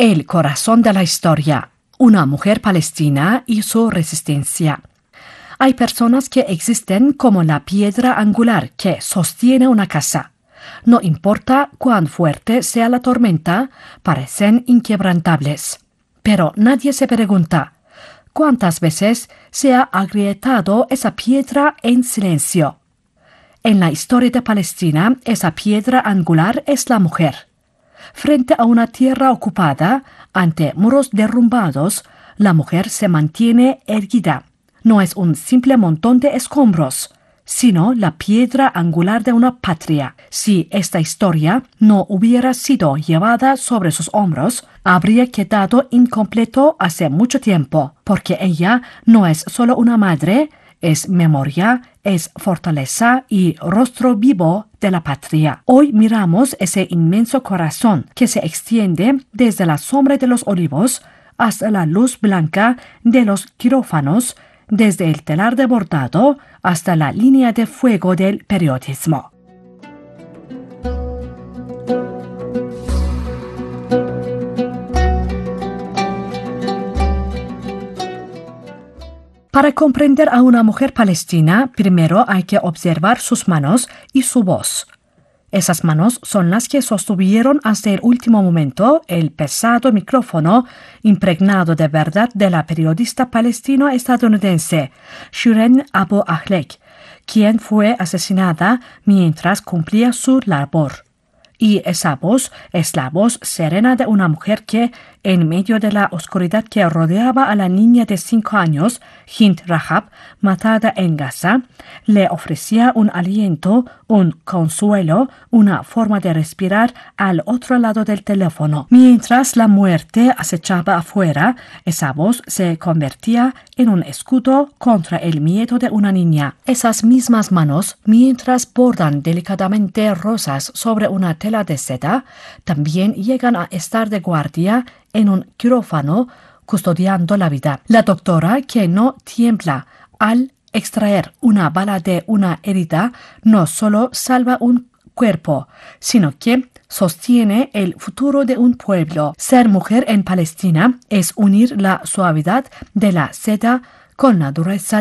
El corazón de la historia, una mujer palestina y su resistencia. Hay personas que existen como la piedra angular que sostiene una casa. No importa cuán fuerte sea la tormenta, parecen inquebrantables. Pero nadie se pregunta, ¿cuántas veces se ha agrietado esa piedra en silencio? En la historia de Palestina, esa piedra angular es la mujer. Frente a una tierra ocupada, ante muros derrumbados, la mujer se mantiene erguida. No es un simple montón de escombros, sino la piedra angular de una patria. Si esta historia no hubiera sido llevada sobre sus hombros, habría quedado incompleto hace mucho tiempo, porque ella no es solo una madre, es memoria, es fortaleza y rostro vivo de la patria. Hoy miramos ese inmenso corazón que se extiende desde la sombra de los olivos hasta la luz blanca de los quirófanos, desde el telar de bordado hasta la línea de fuego del periodismo. Para comprender a una mujer palestina, primero hay que observar sus manos y su voz. Esas manos son las que sostuvieron hasta el último momento el pesado micrófono impregnado de verdad de la periodista palestino-estadounidense Shireen Abu Akleh, quien fue asesinada mientras cumplía su labor. Y esa voz es la voz serena de una mujer que, en medio de la oscuridad que rodeaba a la niña de 5 años, Hind Rahab, matada en Gaza, le ofrecía un aliento, un consuelo, una forma de respirar al otro lado del teléfono. Mientras la muerte acechaba afuera, esa voz se convertía en un escudo contra el miedo de una niña. Esas mismas manos, mientras bordan delicadamente rosas sobre una tela de seda, también llegan a estar de guardia en un quirófano custodiando la vida. La doctora, que no tiembla al extraer una bala de una herida, no solo salva un cuerpo, sino que sostiene el futuro de un pueblo. Ser mujer en Palestina es unir la suavidad de la seda con la dureza